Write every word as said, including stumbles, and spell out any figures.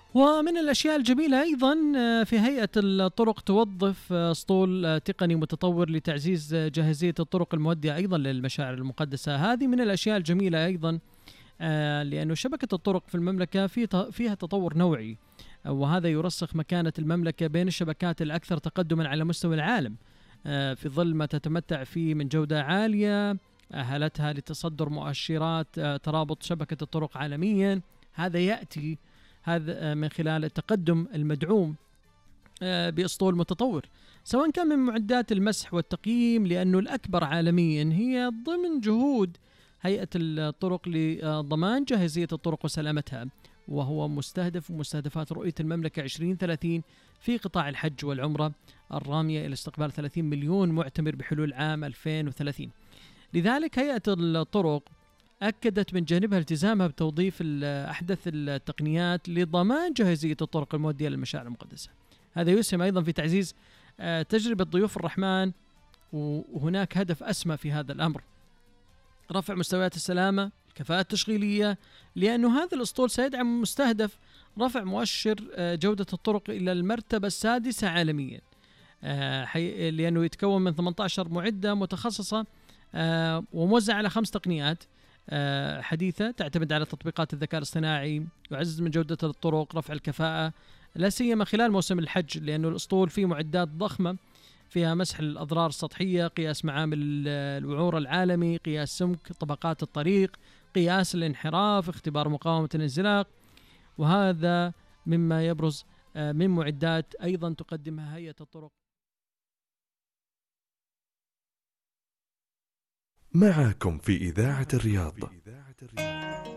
ومن الأشياء الجميلة أيضا في هيئة الطرق توظف أسطول تقني متطور لتعزيز جاهزية الطرق المؤدية أيضا للمشاعر المقدسة. هذه من الأشياء الجميلة أيضا، لأنه شبكة الطرق في المملكة فيها تطور نوعي، وهذا يرسخ مكانة المملكة بين الشبكات الأكثر تقدما على مستوى العالم، في ظل ما تتمتع فيه من جودة عالية أهلتها لتصدر مؤشرات ترابط شبكة الطرق عالميا. هذا يأتي هذا من خلال التقدم المدعوم بأسطول متطور، سواء كان من معدات المسح والتقييم، لأنه الأكبر عالميا هي ضمن جهود هيئة الطرق لضمان جاهزية الطرق وسلامتها، وهو مستهدف ومستهدفات رؤية المملكة عشرين ثلاثين في قطاع الحج والعمرة الرامية إلى استقبال ثلاثين مليون معتمر بحلول عام ألفين وثلاثين. لذلك هيئة الطرق أكدت من جانبها التزامها بتوظيف أحدث التقنيات لضمان جاهزية الطرق المؤدية للمشاعر المقدسة. هذا يسهم أيضا في تعزيز تجربة ضيوف الرحمن، وهناك هدف أسمى في هذا الأمر: رفع مستويات السلامة، الكفاءة التشغيلية، لأنه هذا الأسطول سيدعم مستهدف رفع مؤشر جودة الطرق إلى المرتبة السادسة عالميا، لأنه يتكون من ثمانية عشر معدة متخصصة وموزع على خمس تقنيات حديثة تعتمد على تطبيقات الذكاء الاصطناعي، يعزز من جودة الطرق، رفع الكفاءة، لا سيما خلال موسم الحج، لأنه الأسطول فيه معدات ضخمة فيها مسح الأضرار السطحية، قياس معامل الوعور العالمي، قياس سمك طبقات الطريق، قياس الانحراف، اختبار مقاومة الانزلاق. وهذا مما يبرز من معدات أيضا تقدمها هيئة الطرق. معكم في إذاعة الرياض.